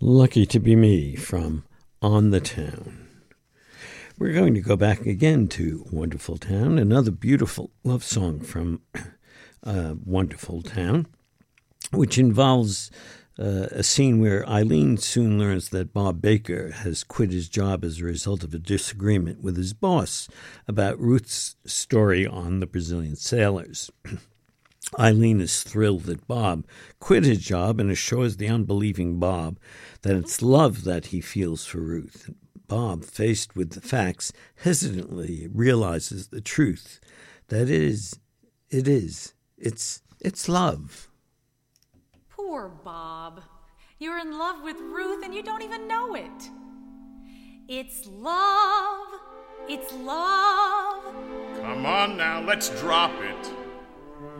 Lucky to Be Me from On the Town. We're going to go back again to Wonderful Town, another beautiful love song from Wonderful Town, which involves a scene where Eileen soon learns that Bob Baker has quit his job as a result of a disagreement with his boss about Ruth's story on the Brazilian sailors. Eileen is thrilled that Bob quit his job and assures the unbelieving Bob that it's love that he feels for Ruth. Bob, faced with the facts, hesitantly realizes the truth, that it's love. Poor Bob. You're in love with Ruth and you don't even know it. It's love. It's love. Come on now, let's drop it.